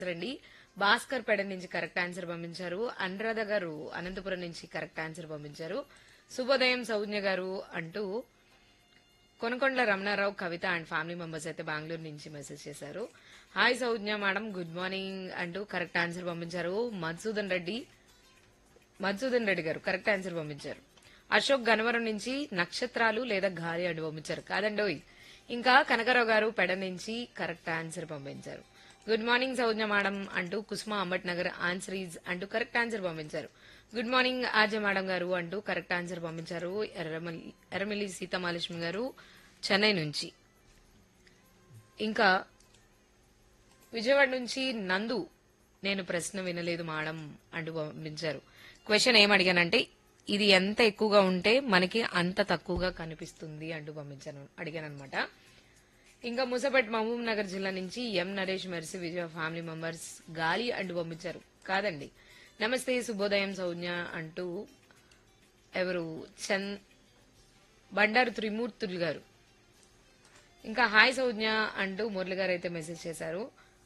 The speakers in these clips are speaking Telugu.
రండి. భాస్కర్ పెడ నుంచి కరెక్ట్ ఆన్సర్ పంపించారు. అనురాధ గారు అనంతపురం నుంచి కరెక్ట్ ఆన్సర్ పంపించారు. శుభోదయం సౌజ్ఞ గారు అంటూ కొనకొండల రమణారావు కవిత అండ్ ఫ్యామిలీ మెంబర్స్ అయితే బెంగళూరు నుంచి మెసేజ్ చేశారు. Hi Saujna madam, good morning అంటూ కరెక్ట్ ఆన్సర్ పంపించారు. మధుసూదన్ రెడ్డి గారు కరెక్ట్ ఆన్సర్ పంపించారు. అశోక్ గనవరం నుంచి నక్షత్రాలు లేదా గాలి అంటూ పంపించారు. కాదండోయ్. ఇంకా కనకరావు గారు పెడ నుంచి కరెక్ట్ ఆన్సర్ పంపించారు. గుడ్ మార్నింగ్ సౌజ్ఞ మేడం అంటూ కుసుమ అంబట్ నగర్ ఆన్సర్ ఈజ్ అంటూ కరెక్ట్ ఆన్సర్ పంపించారు. గుడ్ మార్నింగ్ ఆర్జే మేడం గారు అంటూ కరెక్ట్ ఆన్సర్ పంపించారు. ఎర్రమిల్లి సీతామహాలక్ష్మి గారు చెన్నై నుంచి. ఇంకా విజయవాడ నుంచి నందు నేను ప్రశ్న వినలేదు మేడం అంటూ పంపించారు. క్వశ్చన్ ఏం అడిగానంటే ఇది ఎంత ఎక్కువగా ఉంటే మనకి అంత తక్కువగా కనిపిస్తుంది అంటూ అడిగానమాట. ఇంకా ముసపేట్ మహబూబ్ నగర్ జిల్లా నుంచి ఎం నరేష్ మెర్సి విజయ ఫ్యామిలీ మెంబర్స్ గాలి అంటూ పంపించారు. కాదండి. నమస్తే శుభోదయం సౌజ్ఞ అంటూ ఎవరు బండారు త్రిమూర్తులు గారు. ఇంకా హాయ్ సౌజ్ఞ అంటూ మురళి గారు అయితే మెసేజ్ చేశారు.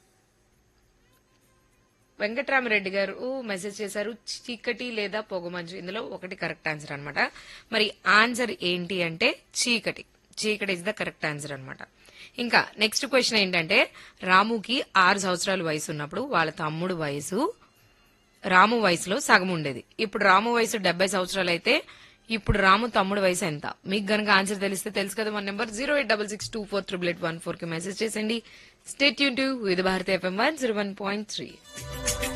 వెంకట్రామరెడ్డి గారు మెసేజ్ చేశారు చీకటి లేదా పొగమంచు. ఇందులో ఒకటి కరెక్ట్ ఆన్సర్ అనమాట. మరి ఆన్సర్ ఏంటి అంటే చీకటి. చీకటి ఇస్ ద కరెక్ట్ ఆన్సర్ అనమాట. ఇంకా నెక్స్ట్ క్వశ్చన్ ఏంటంటే రాముకి 6 సంవత్సరాల వయసు ఉన్నప్పుడు వాళ్ళ తమ్ముడు వయసు రాము వయసులో సగం ఉండేది. ఇప్పుడు రాము వయసు 70 సంవత్సరాలు అయితే ఇప్పుడు రాము తమ్ముడు వయసు ఎంత? మీకు గనక ఆన్సర్ తెలిస్తే తెలుసు కదా. మన నెంబర్ 08662488814 కి మెసేజ్ చేసేయండి. స్టే ట్యూన్ టు వివిధ భారతి FM 101.3.